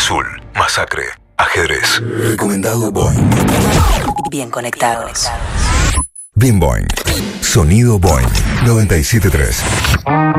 Azul, Masacre, Ajedrez. Recomendado Boing. Bien conectados. Bien Boing. Sonido Boing 97.3.